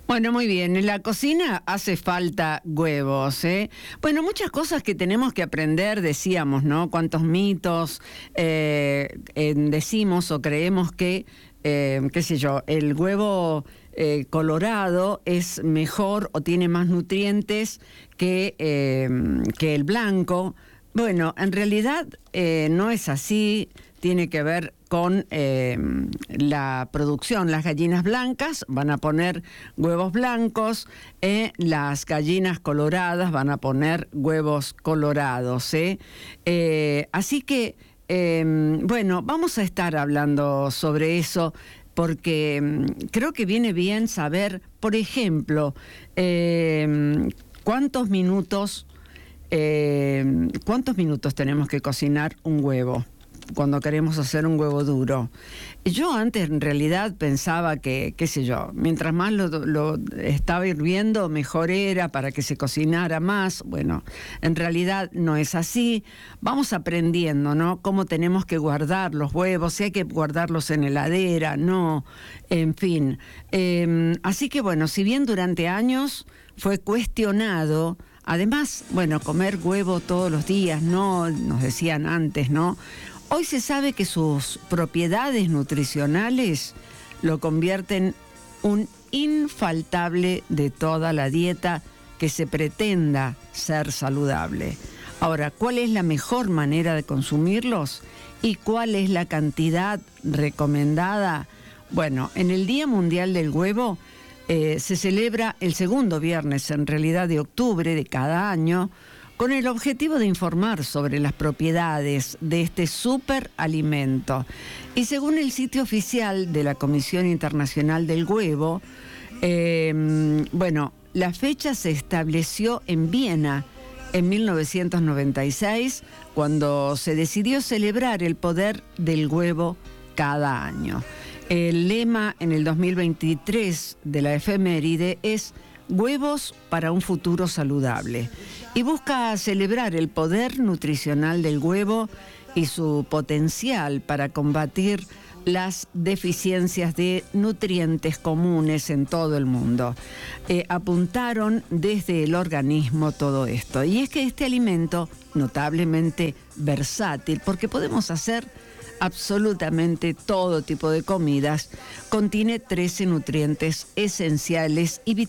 Bueno, muy bien. En la cocina hace falta huevos, ¿eh? Bueno, muchas cosas que tenemos que aprender, decíamos, ¿no? Cuántos mitos decimos o creemos que, qué sé yo, el huevo colorado es mejor o tiene más nutrientes que el blanco. Bueno, en realidad no es así. Tiene que ver con la producción. Las gallinas blancas van a poner huevos blancos, las gallinas coloradas van a poner huevos colorados. Así que, bueno, vamos a estar hablando sobre eso porque creo que viene bien saber, por ejemplo, cuántos minutos tenemos que cocinar un huevo cuando queremos hacer un huevo duro. Yo antes en realidad pensaba que, qué sé yo, mientras más lo estaba hirviendo, mejor era para que se cocinara más. Bueno, en realidad no es así. Vamos aprendiendo, ¿no? Cómo tenemos que guardar los huevos, si hay que guardarlos en heladera, no, en fin. Así que bueno, si bien durante años fue cuestionado, además, bueno, comer huevo todos los días, no, nos decían antes, ¿no? Hoy se sabe que sus propiedades nutricionales lo convierten un infaltable de toda la dieta que se pretenda ser saludable. Ahora, ¿cuál es la mejor manera de consumirlos? ¿Y cuál es la cantidad recomendada? Bueno, en el Día Mundial del Huevo se celebra el segundo viernes, en realidad, de octubre de cada año, con el objetivo de informar sobre las propiedades de este superalimento. Y según el sitio oficial de la Comisión Internacional del Huevo, bueno, la fecha se estableció en Viena en 1996, cuando se decidió celebrar el poder del huevo cada año. El lema en el 2023 de la efeméride es Huevos para un futuro saludable, y busca celebrar el poder nutricional del huevo y su potencial para combatir las deficiencias de nutrientes comunes en todo el mundo. Apuntaron desde el organismo todo esto, y es que este alimento, notablemente versátil, porque podemos hacer absolutamente todo tipo de comidas, contiene 13 nutrientes esenciales y